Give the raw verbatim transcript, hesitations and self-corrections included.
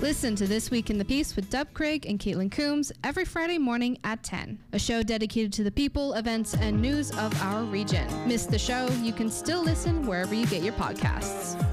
Listen to This Week in the Peace with Dub Craig and Caitlin Coombs every Friday morning at ten. A show dedicated to the people, events, and news of our region. Miss the show? You can still listen wherever you get your podcasts.